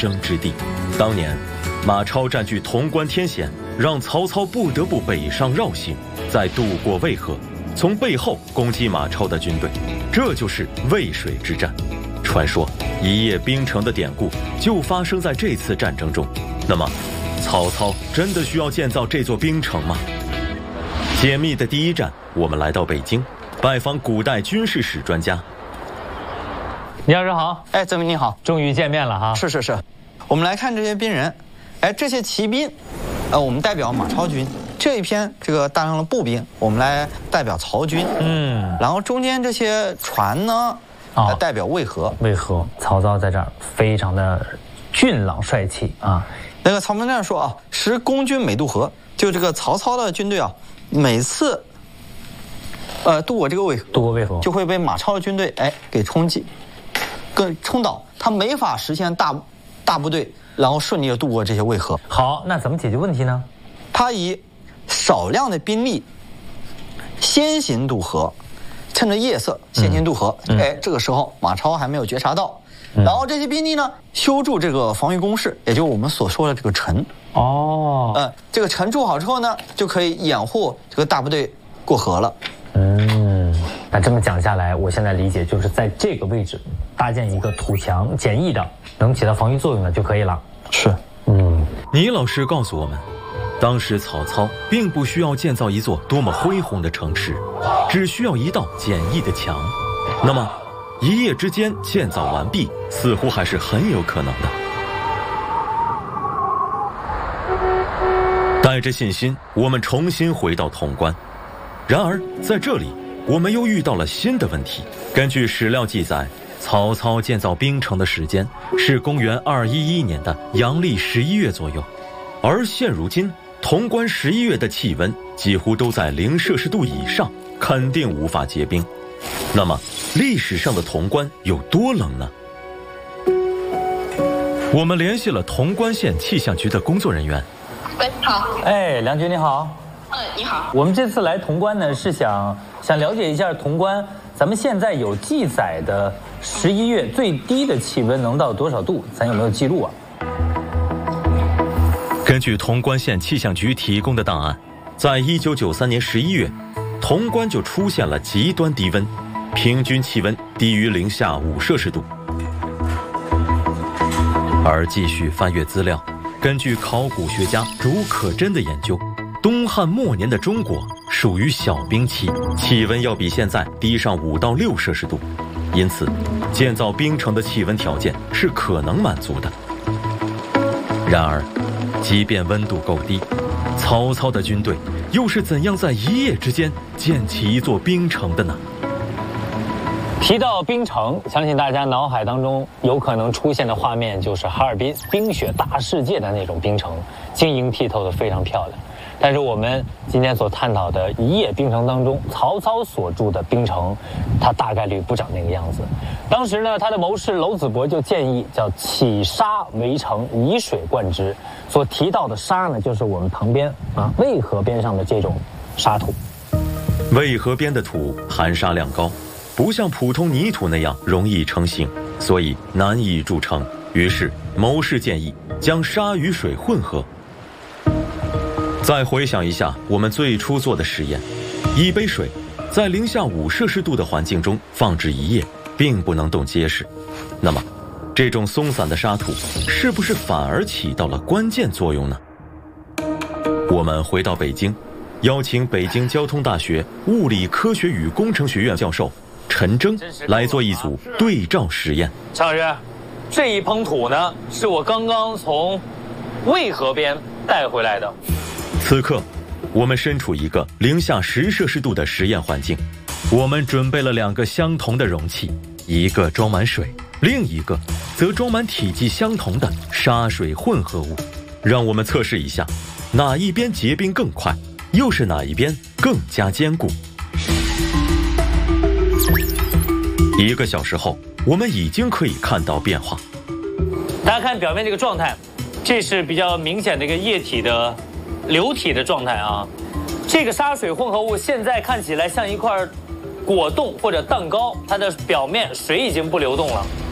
争之地。当年，马超占据潼关天险，让曹操不得不北上绕行，再渡过渭河，从背后攻击马超的军队，这就是渭水之战。传说一夜冰城的典故就发生在这次战争中。那么，曹操真的需要建造这座冰城吗？解密的第一站，我们来到北京，拜访古代军事史专家。 李老师好， 哎，泽明你好， 终于见面了哈。 是，我们来看这些兵人，哎，这些骑兵，我们代表马超军，这一篇这个大量的步兵，我们来代表曹军，然后中间这些船呢，代表渭河。 渭河，曹操在这儿非常的俊朗帅气啊。 那个曹操这样说啊，时公军每渡河，就这个曹操的军队啊，每次，渡过这个渭河，就会被马超的军队给冲倒，他没法实现大部队，然后顺利的渡过这些渭河。 好，那怎么解决问题呢？ 他以少量的兵力先行渡河，趁着夜色先行渡河。这个时候马超还没有觉察到。然后这些兵力呢，修筑这个防御工事，也就是我们所说的这个城。这个城筑好之后呢，就可以掩护这个大部队过河了。 那这么讲下来，我现在理解就是在这个位置搭建一个土墙，简易的，能起到防御作用的就可以了。 是， 倪老师告诉我们，当时曹操并不需要建造一座多么恢宏的城池，只需要一道简易的墙。那么，一夜之间建造完毕，似乎还是很有可能的。带着信心，我们重新回到潼关。然而，在这里，我们又遇到了新的问题。根据史料记载，曹操建造冰城的时间是公元211年的阳历11月左右，而现如今，潼关11月的气温几乎都在0°C以上，肯定无法结冰。那么，历史上的潼关有多冷呢？我们联系了潼关县气象局的工作人员。 喂，好。 哎，梁局你好。 你好。 我们这次来潼关呢，是想了解一下潼关，咱们现在有记载的11月最低的气温能到多少度？咱有没有记录啊？ 根据潼关县气象局提供的档案，在1993年11月，潼关就出现了极端低温，平均气温低于-5°C。而继续翻阅资料，根据考古学家竺可桢的研究，东汉末年的中国属于小冰期，气温要比现在低上5到6°C，因此建造冰城的气温条件是可能满足的。然而，即便温度够低，曹操的军队又是怎样在一夜之间建起一座冰城的呢？ 提到冰城，相信大家脑海当中有可能出现的画面就是哈尔滨冰雪大世界的那种冰城，晶莹剔透的非常漂亮。但是我们今天所探讨的一夜冰城当中，曹操所筑的冰城，它大概率不长那个样子。当时呢，他的谋士娄子博就建议叫起沙围城，以水灌之。所提到的沙呢，就是我们旁边渭河边上的这种沙土。 渭河边的土含沙量高，不像普通泥土那样容易成型，所以难以筑城。于是谋士建议将沙与水混合。再回想一下我们最初做的实验，一杯水在-5°C的环境中放置一夜，并不能动结实。那么，这种松散的沙土是不是反而起到了关键作用呢？我们回到北京，邀请北京交通大学物理科学与工程学院教授陈征来做一组对照实验。 陈老师，这一捧土呢，是我刚刚从渭河边带回来的。 此刻，我们身处一个-10°C的实验环境，我们准备了2个相同的容器，一个装满水，另一个则装满体积相同的沙水混合物。让我们测试一下，哪一边结冰更快，又是哪一边更加坚固。1个小时后，我们已经可以看到变化。 大家看表面这个状态，这是比较明显的一个液体的流体的状态啊。这个沙水混合物现在看起来像一块果冻或者蛋糕，它的表面水已经不流动了。